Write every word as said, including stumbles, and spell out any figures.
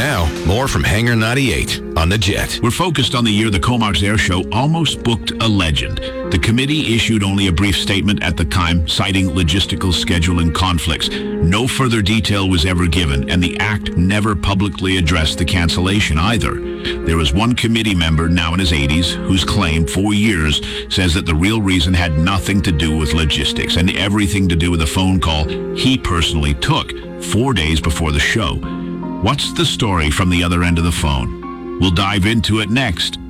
Now, more from Hangar ninety-eight on The Jet. We're focused on the year the Comox Air Show almost booked a legend. The committee issued only a brief statement at the time, citing logistical scheduling conflicts. No further detail was ever given, and the act never publicly addressed the cancellation either. There was one committee member, now in his eighties, whose claim for years says that the real reason had nothing to do with logistics and everything to do with a phone call he personally took four days before the show. What's the story from the other end of the phone? We'll dive into it next